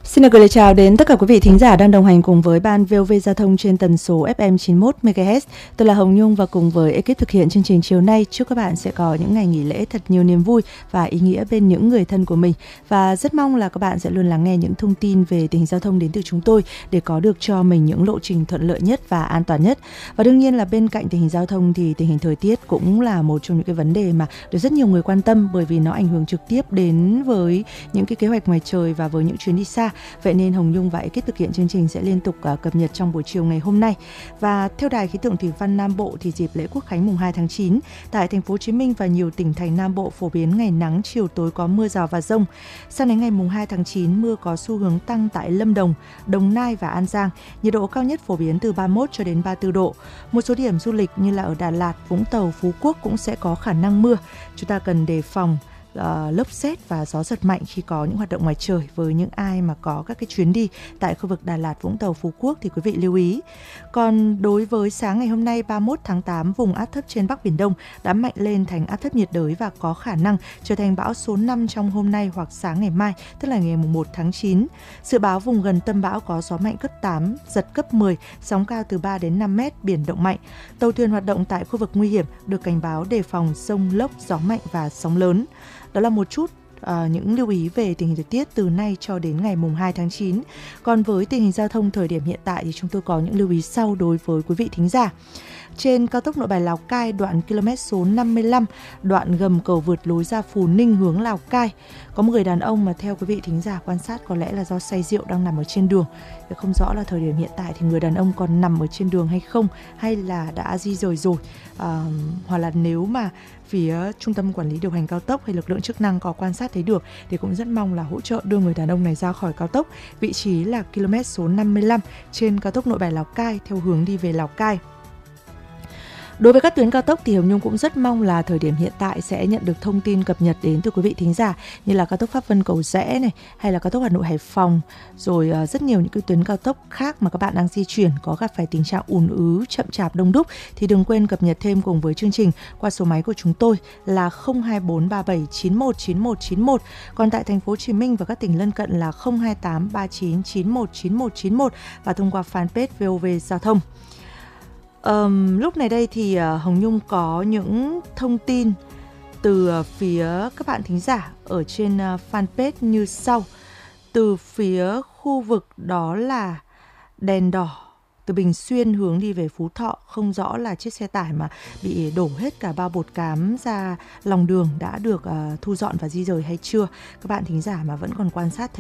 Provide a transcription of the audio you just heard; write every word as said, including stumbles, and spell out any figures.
Xin được gửi lời chào đến tất cả quý vị thính giả đang đồng hành cùng với ban vê o vê Giao thông trên tần số ép em chín mươi mốt mê ga héc. Tôi là Hồng Nhung và cùng với ekip thực hiện chương trình chiều nay, chúc các bạn sẽ có những ngày nghỉ lễ thật nhiều niềm vui và ý nghĩa bên những người thân của mình. Và rất mong là các bạn sẽ luôn lắng nghe những thông tin về tình hình giao thông đến từ chúng tôi để có được cho mình những lộ trình thuận lợi nhất và an toàn nhất. Và đương nhiên là bên cạnh tình hình giao thông thì tình hình thời tiết cũng là một trong những cái vấn đề mà được rất nhiều người quan tâm, bởi vì nó ảnh hưởng trực tiếp đến với những cái kế hoạch ngoài trời và với những chuyến đi xa. Vậy nên Hồng Nhung và ekip thực hiện chương trình sẽ liên tục uh, cập nhật trong buổi chiều ngày hôm nay. Và theo Đài khí tượng thủy văn Nam Bộ thì dịp lễ Quốc khánh mùng hai tháng chín tại thành phố Hồ Chí Minh và nhiều tỉnh thành Nam Bộ phổ biến ngày nắng, chiều tối có mưa rào và dông. Sang đến ngày mùng hai tháng chín, mưa có xu hướng tăng tại Lâm Đồng, Đồng Nai và An Giang. Nhiệt độ cao nhất phổ biến từ ba mươi mốt cho đến ba mươi tư độ. Một số điểm du lịch như là ở Đà Lạt, Vũng Tàu, Phú Quốc cũng sẽ có khả năng mưa. Chúng ta cần đề phòng Uh, lốc sét và gió giật mạnh khi có những hoạt động ngoài trời. Với những ai mà có các cái chuyến đi tại khu vực Đà Lạt, Vũng Tàu, Phú Quốc thì quý vị lưu ý. Còn đối với sáng ngày hôm nay ba mươi mốt tháng tám, vùng áp thấp trên Bắc Biển Đông đã mạnh lên thành áp thấp nhiệt đới và có khả năng trở thành bão số năm trong hôm nay hoặc sáng ngày mai, tức là ngày mùng một tháng chín. Dự báo vùng gần tâm bão có gió mạnh cấp tám, giật cấp mười, sóng cao từ ba đến năm mét, biển động mạnh. Tàu thuyền hoạt động tại khu vực nguy hiểm được cảnh báo đề phòng dông lốc, gió mạnh và sóng lớn. Đó là một chút uh, những lưu ý về tình hình thời tiết từ nay cho đến ngày mùng hai tháng chín. Còn với tình hình giao thông thời điểm hiện tại thì chúng tôi có những lưu ý sau đối với quý vị thính giả. Trên cao tốc Nội Bài Lào Cai, đoạn km số năm mươi lăm, đoạn gầm cầu vượt lối ra Phù Ninh hướng Lào Cai, có một người đàn ông mà theo quý vị thính giả quan sát có lẽ là do say rượu đang nằm ở trên đường. Không rõ là thời điểm hiện tại thì người đàn ông còn nằm ở trên đường hay không, hay là đã di rời rồi. À, hoặc là nếu mà phía Trung tâm Quản lý Điều hành Cao tốc hay lực lượng chức năng có quan sát thấy được thì cũng rất mong là hỗ trợ đưa người đàn ông này ra khỏi cao tốc. Vị trí là km số năm mươi lăm trên cao tốc Nội Bài Lào Cai theo hướng đi về Lào Cai. Đối với các tuyến cao tốc thì Hồng Nhung cũng rất mong là thời điểm hiện tại sẽ nhận được thông tin cập nhật đến từ quý vị thính giả, như là cao tốc Pháp Vân Cầu Giẽ này, hay là cao tốc Hà Nội Hải Phòng, rồi uh, rất nhiều những cái tuyến cao tốc khác mà các bạn đang di chuyển có gặp phải tình trạng ùn ứ, chậm chạp, đông đúc thì đừng quên cập nhật thêm cùng với chương trình qua số máy của chúng tôi là không hai bốn ba bảy chín một chín một chín một. Còn tại thành phố Hồ Chí Minh và các tỉnh lân cận là không hai tám ba chín chín một chín một chín một và thông qua fanpage vê o vê Giao thông. Um, lúc này đây thì uh, Hồng Nhung có những thông tin từ uh, phía các bạn thính giả ở trên uh, fanpage như sau. Từ phía khu vực đó là đèn đỏ từ Bình Xuyên hướng đi về Phú Thọ, không rõ là chiếc xe tải mà bị đổ hết cả bao bột cám ra lòng đường đã được uh, thu dọn và di rời hay chưa. Các bạn thính giả mà vẫn còn quan sát thấy